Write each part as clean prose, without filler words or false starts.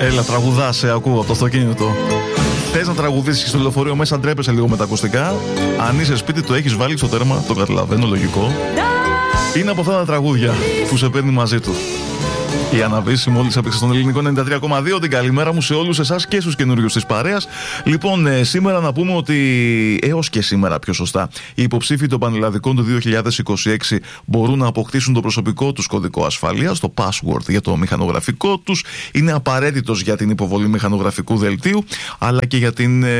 Έλα, τραγουδά, σε ακούω από το αυτοκίνητο. Θες να τραγουδήσεις στο λεωφορείο μέσα, ντρέπεσαι λίγο με τα ακουστικά. Αν είσαι σπίτι, το έχεις βάλει στο τέρμα, το καταλαβαίνω, λογικό. Είναι από αυτά τα τραγούδια που σε παίρνει μαζί του. Η Αναβίση μόλις έπαιξε στον ελληνικό 93,2. Την καλημέρα μου σε όλους εσάς και στους καινούριους της παρέας. Λοιπόν, σήμερα να πούμε ότι έως και σήμερα, πιο σωστά, οι υποψήφοι των πανελλαδικών του 2026 μπορούν να αποκτήσουν το προσωπικό τους κωδικό ασφαλείας, το password για το μηχανογραφικό τους. Είναι απαραίτητος για την υποβολή μηχανογραφικού δελτίου, αλλά και για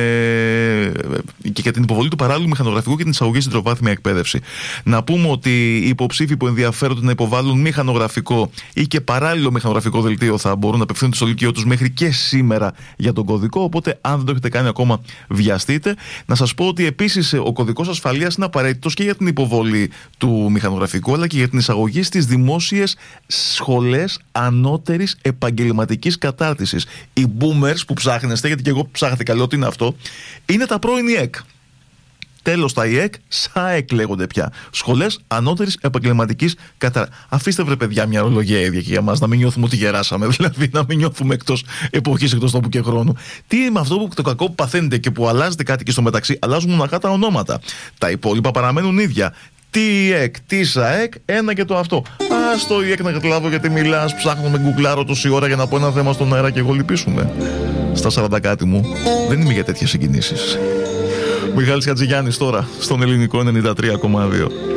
την υποβολή του παράλληλου μηχανογραφικού και την εισαγωγή στην τροβάθμια εκπαίδευση. Να πούμε ότι οι υποψήφοι που ενδιαφέρονται να υποβάλουν μηχανογραφικό ή και παράλληλο μηχανογραφικό δελτίο θα μπορούν να απευθύνουν στο λυκείο τους μέχρι και σήμερα για τον κωδικό. Οπότε, αν δεν το έχετε κάνει ακόμα, βιαστείτε. Να σας πω ότι επίσης ο κωδικός ασφαλείας είναι απαραίτητος και για την υποβολή του μηχανογραφικού, αλλά και για την εισαγωγή στις δημόσιες σχολές ανώτερης επαγγελματικής κατάρτισης. Οι boomers που ψάχνεστε, γιατί και εγώ ψάχτηκα, λέω τι είναι αυτό, είναι τα πρώην ΙΕΚ. Τέλος, τα ΙΕΚ, ΣΑΕΚ λέγονται πια. Σχολές ανώτερης επαγγελματικής κατάρτισης. Αφήστε, βρε παιδιά, μια ορολογία ίδια και για μας, να μην νιώθουμε ότι γεράσαμε. Δηλαδή, να μην νιώθουμε εκτός εποχής, εκτός τόπου και χρόνου. Τι είναι αυτό το κακό που παθαίνετε και που αλλάζετε κάτι και στο μεταξύ, αλλάζουν μοναχά τα ονόματα. Τα υπόλοιπα παραμένουν ίδια. Τι ΙΕΚ, τι ΣΑΕΚ, ένα και το αυτό. Ας το ΙΕΚ να καταλάβω γιατί μιλάς, ψάχνω με γκουγκλάρω τόση ώρα για να πω ένα θέμα στον αέρα και εγώ λυπήσουμε. Στα 40 κάτι μου, δεν είμαι για τέτοιες συγκινήσεις. Μιχάλης Χατζηγιάννης τώρα, στον ελληνικό 93,2.